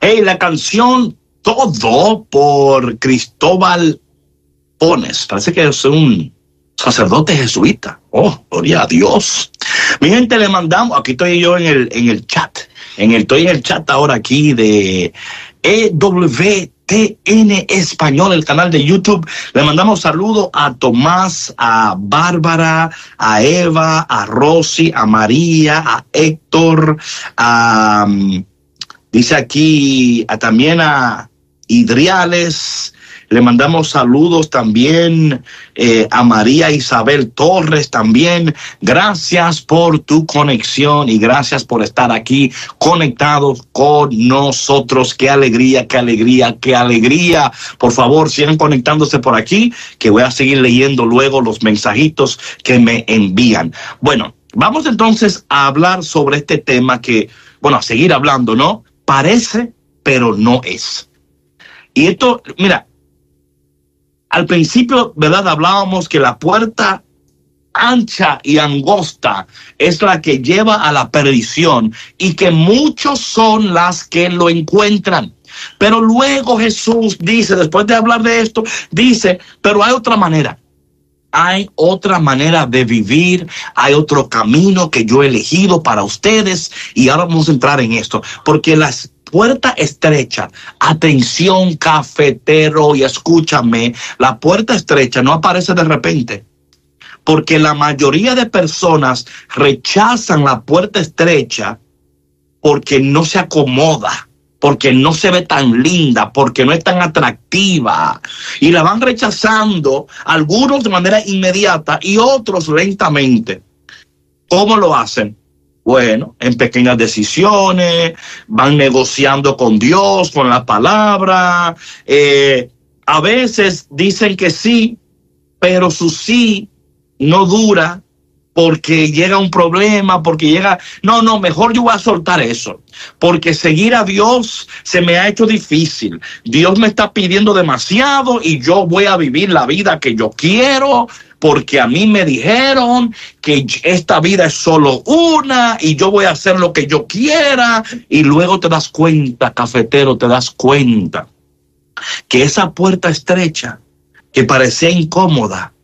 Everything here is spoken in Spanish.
Hey, la canción Todo por Cristóbal Pones. Parece que es un sacerdote jesuita. Oh, gloria a Dios. Mi gente, le mandamos, aquí estoy yo en el chat. Estoy en el chat ahora aquí de EWTN Español, el canal de YouTube. Le mandamos saludos a Tomás, a Bárbara, a Eva, a Rosy, a María, a Héctor, dice aquí también a Idriales. Le mandamos saludos también a María Isabel Torres también. Gracias por tu conexión y gracias por estar aquí conectados con nosotros. Qué alegría, qué alegría, qué alegría. Por favor, sigan conectándose por aquí, que voy a seguir leyendo luego los mensajitos que me envían. Bueno, vamos entonces a hablar sobre este tema que, bueno, a seguir hablando, ¿no? Parece, pero no es. Y esto, mira, al principio, ¿verdad? Hablábamos que la puerta ancha y angosta es la que lleva a la perdición y que muchos son las que lo encuentran. Pero luego Jesús dice, después de hablar de esto, dice, pero hay otra manera. Hay otra manera de vivir, hay otro camino que yo he elegido para ustedes y ahora vamos a entrar en esto, porque las puerta estrecha, atención cafetero y escúchame, la puerta estrecha no aparece de repente, porque la mayoría de personas rechazan la puerta estrecha porque no se acomoda, porque no se ve tan linda, porque no es tan atractiva, y la van rechazando, algunos de manera inmediata y otros lentamente. ¿Cómo lo hacen? Bueno, en pequeñas decisiones, van negociando con Dios, con la palabra. A veces dicen que sí, pero su sí no dura porque llega un problema, porque llega... No, mejor yo voy a soltar eso, porque seguir a Dios se me ha hecho difícil. Dios me está pidiendo demasiado y yo voy a vivir la vida que yo quiero, porque a mí me dijeron que esta vida es solo una y yo voy a hacer lo que yo quiera. Y luego te das cuenta, cafetero, te das cuenta que esa puerta estrecha que parecía incómoda